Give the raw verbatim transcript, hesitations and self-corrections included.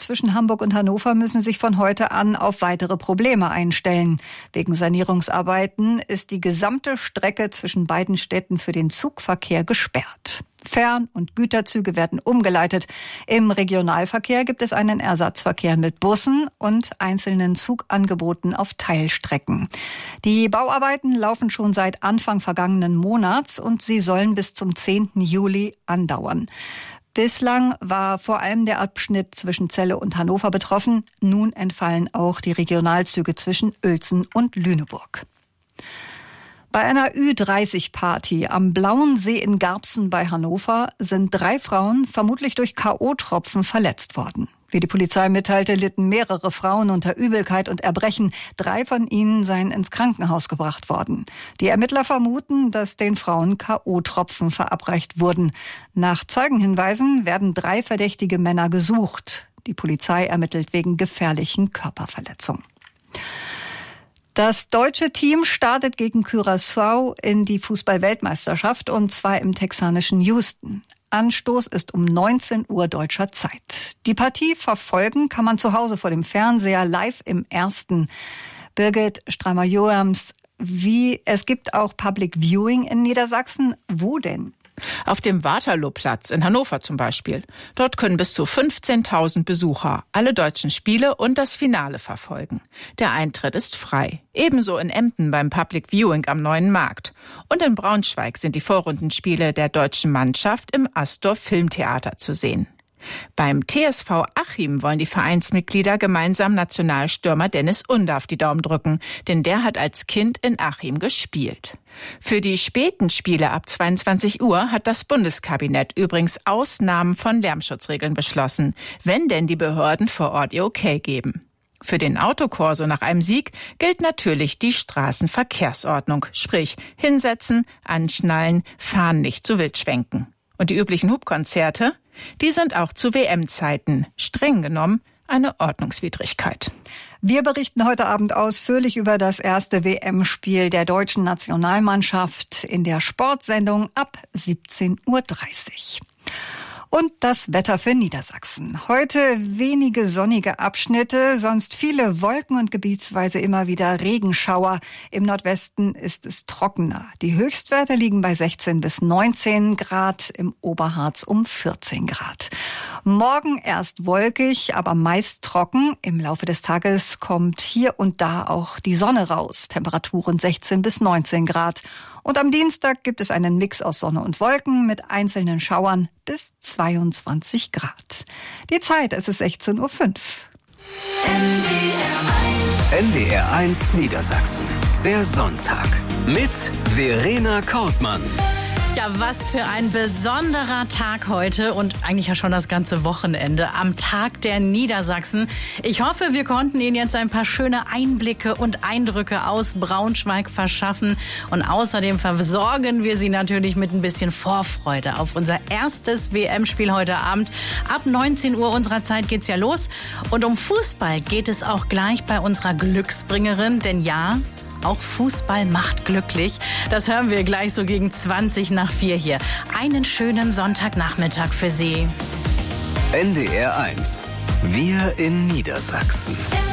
zwischen Hamburg und Hannover müssen sich von heute an auf weitere Probleme einstellen. Wegen Sanierungsarbeiten ist die gesamte Strecke zwischen beiden Städten für den Zugverkehr gesperrt. Fern- und Güterzüge werden umgeleitet. Im Regionalverkehr gibt es einen Ersatzverkehr mit Bussen und einzelnen Zugangeboten auf Teilstrecken. Die Bauarbeiten laufen schon seit Anfang vergangenen Monats und sie sollen bis zum zehnten Juli andauern. Bislang war vor allem der Abschnitt zwischen Celle und Hannover betroffen. Nun entfallen auch die Regionalzüge zwischen Uelzen und Lüneburg. Bei einer Ü dreißig Party am Blauen See in Garbsen bei Hannover sind drei Frauen vermutlich durch K O-Tropfen verletzt worden. Wie die Polizei mitteilte, litten mehrere Frauen unter Übelkeit und Erbrechen. Drei von ihnen seien ins Krankenhaus gebracht worden. Die Ermittler vermuten, dass den Frauen K O-Tropfen verabreicht wurden. Nach Zeugenhinweisen werden drei verdächtige Männer gesucht. Die Polizei ermittelt wegen gefährlichen Körperverletzung. Das deutsche Team startet gegen Curaçao in die Fußball-Weltmeisterschaft und zwar im texanischen Houston. Anstoß ist um neunzehn Uhr deutscher Zeit. Die Partie verfolgen kann man zu Hause vor dem Fernseher live im Ersten. Birgit Streimer-Joams, wie, es gibt auch Public Viewing in Niedersachsen. Wo denn? Auf dem Waterlooplatz in Hannover zum Beispiel. Dort können bis zu fünfzehntausend Besucher alle deutschen Spiele und das Finale verfolgen. Der Eintritt ist frei. Ebenso in Emden beim Public Viewing am Neuen Markt. Und in Braunschweig sind die Vorrundenspiele der deutschen Mannschaft im Astor Filmtheater zu sehen. Beim T S V Achim wollen die Vereinsmitglieder gemeinsam Nationalstürmer Dennis Undaff die Daumen drücken, denn der hat als Kind in Achim gespielt. Für die späten Spiele ab zweiundzwanzig Uhr hat das Bundeskabinett übrigens Ausnahmen von Lärmschutzregeln beschlossen, wenn denn die Behörden vor Ort ihr Okay geben. Für den Autokorso nach einem Sieg gilt natürlich die Straßenverkehrsordnung, sprich hinsetzen, anschnallen, fahren nicht zu wild schwenken. Und die üblichen Hupkonzerte? Die sind auch zu W M-Zeiten streng genommen eine Ordnungswidrigkeit. Wir berichten heute Abend ausführlich über das erste W M-Spiel der deutschen Nationalmannschaft in der Sportsendung ab siebzehn Uhr dreißig. Und das Wetter für Niedersachsen. Heute wenige sonnige Abschnitte, sonst viele Wolken und gebietsweise immer wieder Regenschauer. Im Nordwesten ist es trockener. Die Höchstwerte liegen bei sechzehn bis neunzehn Grad, im Oberharz um vierzehn Grad. Morgen erst wolkig, aber meist trocken. Im Laufe des Tages kommt hier und da auch die Sonne raus. Temperaturen sechzehn bis neunzehn Grad. Und am Dienstag gibt es einen Mix aus Sonne und Wolken mit einzelnen Schauern bis zweiundzwanzig Grad. Die Zeit, es ist sechzehn Uhr fünf. N D R eins Niedersachsen. Der Sonntag mit Verena Kortmann. Ja, was für ein besonderer Tag heute und eigentlich ja schon das ganze Wochenende am Tag der Niedersachsen. Ich hoffe, wir konnten Ihnen jetzt ein paar schöne Einblicke und Eindrücke aus Braunschweig verschaffen. Und außerdem versorgen wir Sie natürlich mit ein bisschen Vorfreude auf unser erstes W M-Spiel heute Abend. Ab neunzehn Uhr unserer Zeit geht's ja los. Und um Fußball geht es auch gleich bei unserer Glücksbringerin. Denn ja, auch Fußball macht glücklich. Das hören wir gleich so gegen zwanzig nach vier hier. Einen schönen Sonntagnachmittag für Sie. N D R eins. Wir in Niedersachsen.